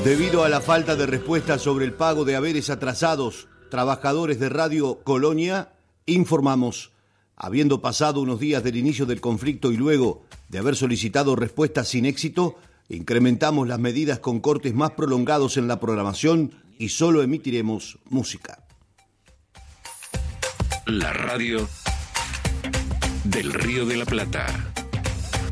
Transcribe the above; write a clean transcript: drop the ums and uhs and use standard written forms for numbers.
Debido a la falta de respuesta sobre el pago de haberes atrasados, trabajadores de Radio Colonia, informamos, habiendo pasado unos días del inicio del conflicto y luego de haber solicitado respuestas sin éxito, incrementamos las medidas con cortes más prolongados en la programación y solo emitiremos música. La radio del Río de la Plata.